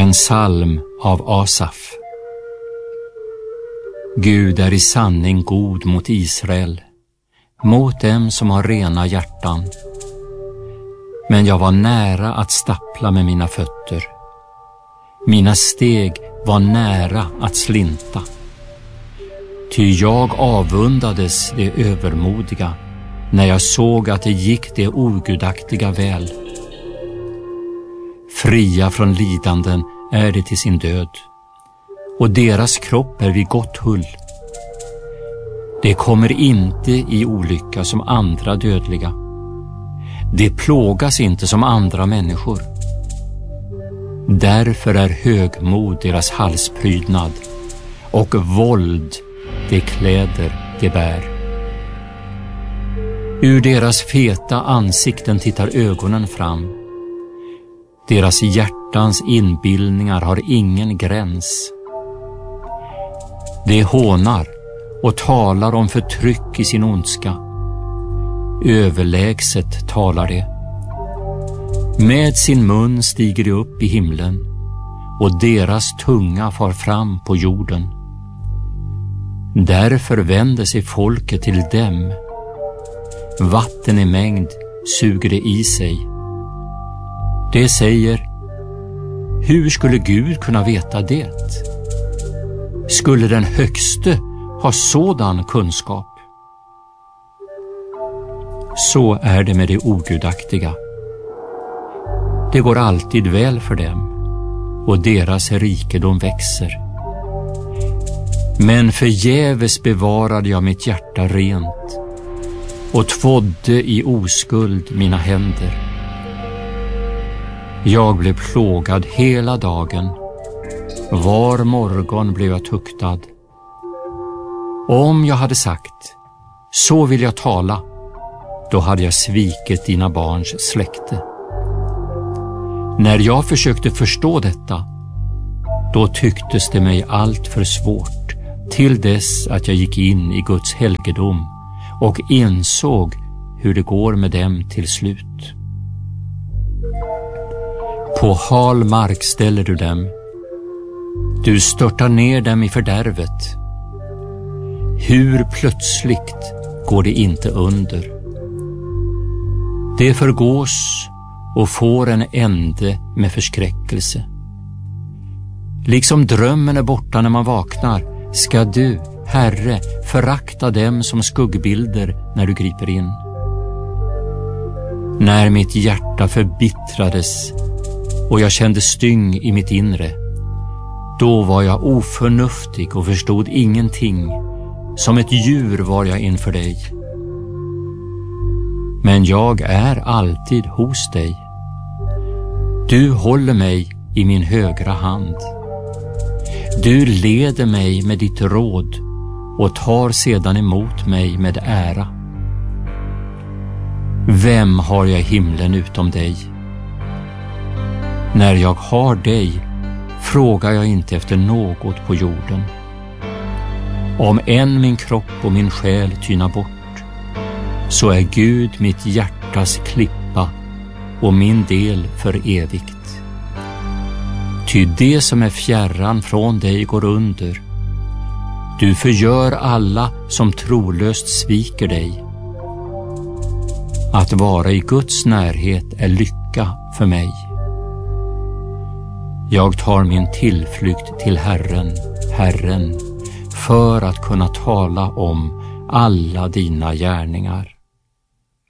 En psalm av Asaf. Gud är i sanning god mot Israel, mot dem som har rena hjärtan. Men jag var nära att stappla med mina fötter. Mina steg var nära att slinta. Ty jag avundades det övermodiga när jag såg att det gick det ogudaktiga väl. Fria från lidanden är det till sin död, och deras kropp är vid gott hull. Det kommer inte i olycka som andra dödliga. Det plågas inte som andra människor. Därför är högmod deras halsprydnad, och våld de kläder de bär. Ur deras feta ansikten tittar ögonen fram. Deras hjärtans inbildningar har ingen gräns. De hånar och talar om förtryck i sin ondska. Överlägset talar de. Med sin mun stiger de upp i himlen, och deras tunga far fram på jorden. Därför vänder sig folket till dem. Vatten i mängd suger det i sig. Det säger: hur skulle Gud kunna veta det? Skulle den högste ha sådan kunskap? Så är det med det ogudaktiga. Det går alltid väl för dem, och deras rikedom växer. Men förgäves bevarade jag mitt hjärta rent och tvådde i oskuld mina händer. Jag blev plågad hela dagen. Var morgon blev jag tuktad. Om jag hade sagt: så vill jag tala, då hade jag svikit dina barns släkte. När jag försökte förstå detta, då tycktes det mig allt för svårt, till dess att jag gick in i Guds helgedom och insåg hur det går med dem till slut. På hal mark ställer du dem. Du störtar ner dem i fördärvet. Hur plötsligt går det inte under. Det förgås och får en ände med förskräckelse. Liksom drömmen är borta när man vaknar, ska du, Herre, förakta dem som skuggbilder när du griper in. När mitt hjärta förbittrades och jag kände styng i mitt inre, då var jag oförnuftig och förstod ingenting. Som ett djur var jag inför dig. Men jag är alltid hos dig. Du håller mig i min högra hand. Du leder mig med ditt råd och tar sedan emot mig med ära. Vem har jag i himlen utom dig? När jag har dig frågar jag inte efter något på jorden. Om än min kropp och min själ tynar bort, så är Gud mitt hjärtas klippa och min del för evigt. Ty det som är fjärran från dig går under. Du förgör alla som trolöst sviker dig. Att vara i Guds närhet är lycka för mig. Jag tar min tillflykt till Herren, Herren, för att kunna tala om alla dina gärningar.